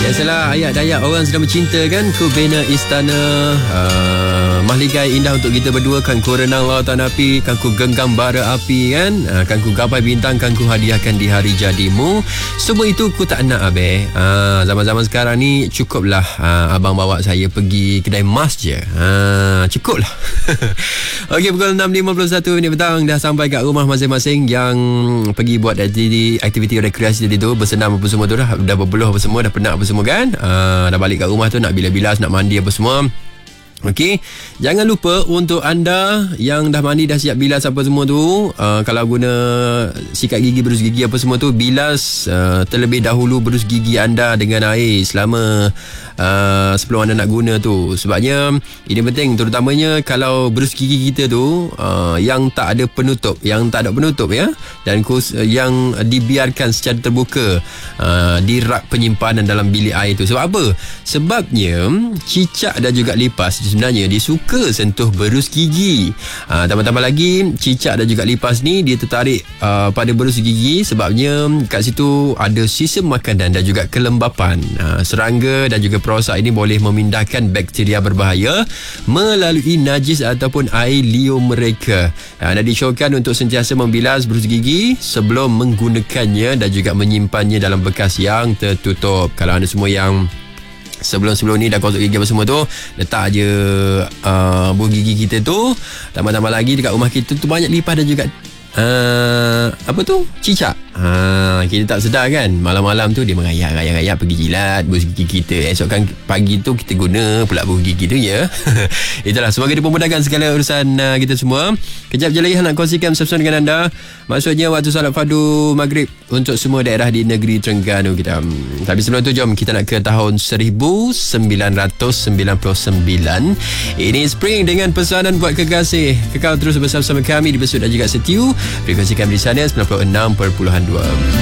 Biasalah ayat-ayat orang sedang bercinta kan. Ku bina istana, mahligai indah untuk kita berdua. Kan ku renang lautan api, kan ku genggam bara api kan. Kan ku gapai bintang, kan ku hadiahkan di hari jadimu. Semua itu ku tak nak abe. Zaman-zaman sekarang ni cukuplah abang bawa saya pergi kedai emas je. Cukuplah. Okey, pukul 6.51 minit petang dah sampai kat rumah masing-masing yang pergi buat aktiviti rekreasi tadi tu, bersenam apa semua tu dah berbeluh apa semua, dah penat apa semua kan. Dah balik kat rumah tu nak bilas-bilas, nak mandi apa semua. Okey, jangan lupa untuk anda yang dah mandi, dah siap bilas apa semua tu, kalau guna sikat gigi, berus gigi apa semua tu, bilas terlebih dahulu berus gigi anda dengan air selama sebelum anda nak guna tu. Sebabnya ini penting, terutamanya kalau berus gigi kita tu yang tak ada penutup, ya, dan yang dibiarkan secara terbuka di rak penyimpanan dalam bilik air tu. Sebab apa? Sebabnya cicak dan juga lipas sebenarnya dia suka sentuh berus gigi. Tambah-tambah lagi, cicak dan juga lipas ni dia tertarik pada berus gigi sebabnya kat situ ada sistem makanan dan juga kelembapan. Serangga dan juga perosak ini boleh memindahkan bakteria berbahaya melalui najis ataupun air liur mereka. Anda disyorkan untuk sentiasa membilas berus gigi sebelum menggunakannya dan juga menyimpannya dalam bekas yang tertutup. Kalau anda semua yang sebelum ni dah gosok gigi apa semua tu, letak je buah gigi kita tu. Tambah-tambah lagi dekat rumah kita tu banyak lipas dan juga apa tu, cicak. Kita tak sedar kan, malam-malam tu dia mengayak pergi jilat buah gigi kita. Esokkan pagi tu kita guna pula buah gigi tu, ya. Itulah, semoga dipermudahkan segala urusan kita semua. Kejap je lagi nak kongsikan bersama dengan anda, maksudnya waktu solat fardu maghrib untuk semua daerah di negeri Terengganu kita. Tapi sebelum tu jom kita nak ke tahun 1999. Ini Spring dengan pesanan buat kekasih. Kekal terus bersama kami di Besut dan juga Setiu. Frekuensi kami di sana 96.2.